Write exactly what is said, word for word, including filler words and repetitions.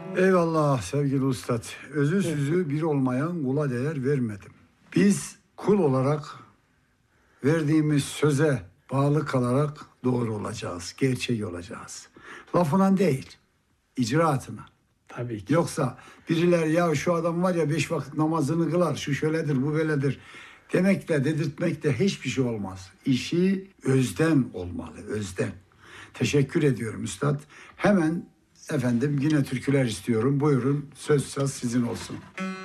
Eyvallah sevgili ustad. Özü sözü bir olmayan kula değer vermedim. Biz kul olarak verdiğimiz söze bağlı kalarak doğru olacağız, gerçek olacağız. Lafına değil, icraatına. Tabii ki. Yoksa biriler ya şu adam var ya beş vakit namazını kılar, şu şöyledir, bu böyledir demekle, dedirtmekle hiçbir şey olmaz. İşi özden olmalı, özden. Teşekkür ediyorum üstad. Hemen efendim yine türküler istiyorum. Buyurun, söz söz sizin olsun.